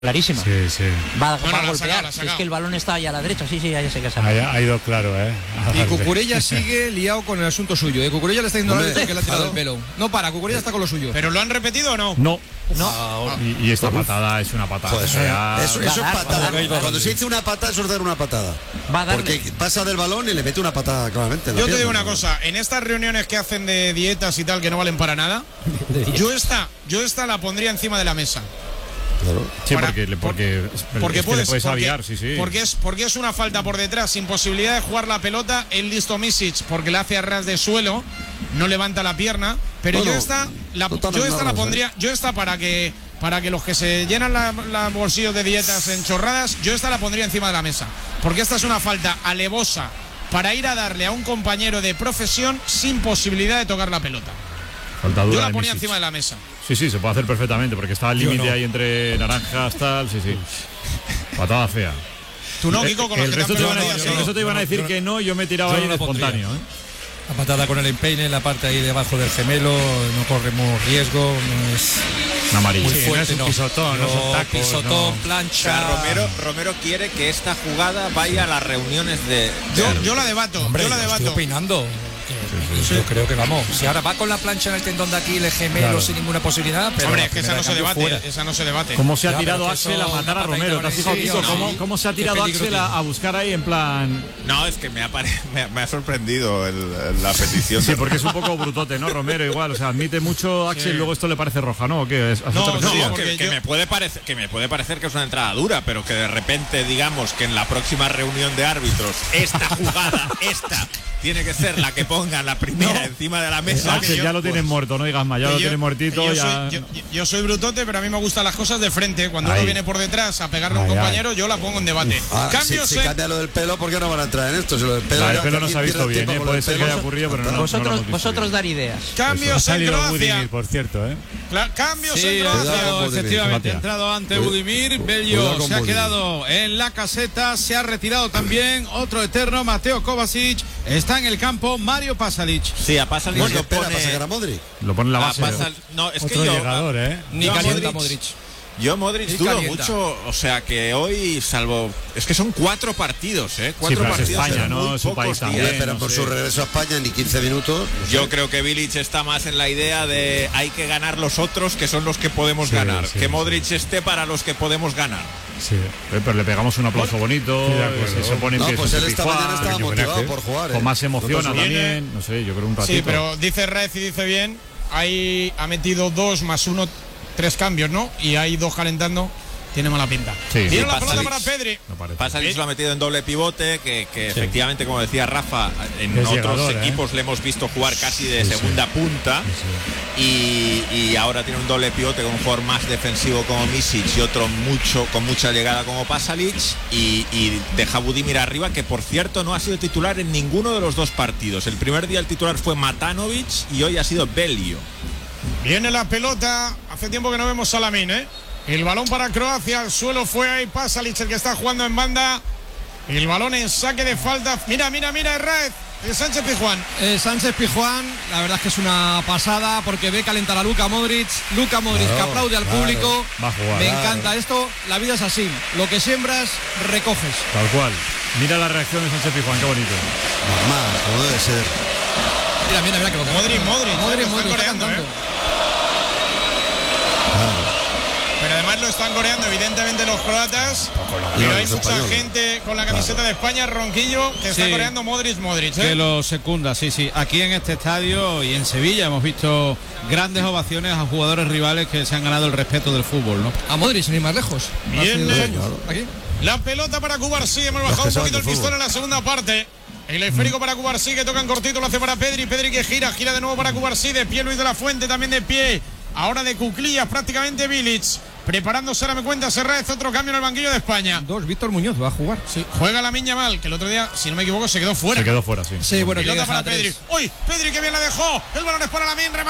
clarísima. Sí, sí. Va a golpear. Es que el balón está ahí a la derecha. Sí, ya sé que se ha ido claro, Y Cucurella sigue liado con el asunto suyo. Cucurella le está diciendo al que le ha tirado el pelo. No para, Cucurella está con lo suyo. ¿Pero lo han repetido o no? No. Y esta patada es una patada. Joder, eso es patada. Cuando se dice una patada, eso es dar una patada. Porque pasa del balón y le mete una patada claramente. Yo te digo una cosa, en estas reuniones que hacen de dietas y tal, que no valen para nada, yo esta la pondría encima de la mesa. Claro. Sí, porque puedes aviar, sí. Porque es una falta por detrás, sin posibilidad de jugar la pelota. El listo Misic, porque le hace a ras de suelo, no levanta la pierna. Pero yo esta la pondría, yo esta para que los que se llenan los bolsillos de dietas en chorradas, yo esta la pondría encima de la mesa. Porque esta es una falta alevosa para ir a darle a un compañero de profesión sin posibilidad de tocar la pelota. Yo la ponía encima de la mesa. Sí, se puede hacer perfectamente, porque está al límite ahí entre naranjas, tal, sí. Patada fea. Tú no, Kiko, con el resto te iban a decir que no, yo me tiraba ahí en espontáneo. La patada con el empeine en la parte ahí debajo del gemelo, no corremos riesgo, no es una amarilla. Muy fuerte, no es un pisotón, no son tacos, pisotón, plancha. O sea, Romero quiere que esta jugada vaya a las reuniones de... Yo la debato, Hombre, estoy opinando. Yo creo que vamos. Si ahora va con la plancha en el tendón de aquí, el gemelo sin ninguna posibilidad. Pero hombre, es que esa no se debate. ¿Cómo se ha tirado Axel a matar a Romero? ¿Te has fijado, Kiko? ¿Cómo se ha tirado Axel a buscar ahí en plan...? No, es que me ha sorprendido la petición. Sí, porque es un poco brutote, ¿no? Romero igual, o sea, admite mucho Axel, luego esto le parece roja, ¿no? ¿Qué es? Que me puede parecer que es una entrada dura, pero que de repente digamos que en la próxima reunión de árbitros esta jugada, tiene que ser la que ponga la primera encima de la mesa. Axel, ya lo tienen muerto, no digas más, ya lo tienen muertito. Yo soy brutote, pero a mí me gustan las cosas de frente. Cuando uno viene por detrás a pegarle a un compañero, yo la pongo en debate. Si cambia lo del pelo, ¿por qué no van a entrar en esto? Si lo del pelo, el pelo no se ha visto bien, puede ser que haya ocurrido, pero no. Vosotros dar ideas. Cambios en Croacia. Por cierto, Cambios en Croacia. Efectivamente, ha entrado ante Budimir. Bello se ha quedado en la caseta. Se ha retirado también otro eterno, Mateo Kovacic. Está en el campo Mario Pasalic. Sí, a Pasalic lo pone. ¿Para sacar a Modric? Lo pone en la base. No, es otro que llegador, Ni calienta Modric. Yo Modric dudo mucho, o sea que hoy, salvo... Es que son 4 partidos, 4 partidos. España, ¿no? Es un país también. Pero por su regreso a España ni 15 minutos. Yo creo que Bilic está más en la idea de hay que ganar los otros, que son los que podemos ganar. Que Modric esté para los que podemos ganar. Sí, pero le pegamos un aplauso bonito. Se pone en pie. Pues él esta mañana estaba motivado por jugar. Con más emociona también. No sé, yo creo un ratito. Sí, pero dice Raez y dice bien. Ahí ha metido 2 más 1, 3 cambios, ¿no? Y hay 2 calentando. Tiene mala pinta. Tiene la pelota para Pedri. Pasalic lo ha metido en doble pivote, que efectivamente, como decía Rafa, en otros equipos le hemos visto jugar casi de segunda punta. Y ahora tiene un doble pivote con un jugador más defensivo como Misic y otro con mucha llegada como Pasalic. Y deja Budimir arriba, que por cierto no ha sido titular en ninguno de los 2 partidos. El primer día el titular fue Matanovic y hoy ha sido Belio. Viene la pelota. Hace tiempo que no vemos Salamín, El balón para Croacia, el suelo fue ahí Pasalic, el que está jugando en banda. El balón en saque de falta. Mira, Raez. Sánchez Pizjuán. Sánchez Pizjuán, la verdad es que es una pasada porque ve calentar a Luka Modric. Que aplaude al público. Va a jugar. Me encanta esto. La vida es así. Lo que siembras, recoges. Tal cual. Mira la reacción de Sánchez Pizjuán, qué bonito. Normal, como debe ser. Mira que lo Modric, coreando, Pero además lo están coreando evidentemente los croatas. Pero hay mucha gente con la camiseta de España, Ronquillo, que está coreando Modric. Que lo secunda, sí. Aquí en este estadio y en Sevilla hemos visto grandes ovaciones a jugadores rivales que se han ganado el respeto del fútbol, ¿no? A Modric, sin ir más lejos. Bien, aquí. La pelota para Cubarsí. Hemos bajado un poquito el pistón en la segunda parte. El esférico para Cubarsí, que tocan cortito, lo hace para Pedri. Pedri que gira de nuevo para Cubarsí. De pie Luis de la Fuente, también de pie. Ahora de cuclillas prácticamente Bilic. Preparándose, ahora me cuenta Serraez, otro cambio en el banquillo de España. Víctor Muñoz va a jugar. Sí, juega Lamine Yamal, que el otro día, si no me equivoco, se quedó fuera. Sí. Sí, bueno, pelota para Pedri. ¡Uy! Pedri que bien la dejó. El balón es para Lamine, remate.